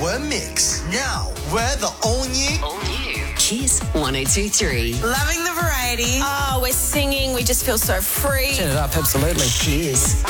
We're mix. Now, we're the all new Kiss 102.3. Loving the variety. Oh, we're singing. We just feel so free. Turn it up, absolutely. Kiss.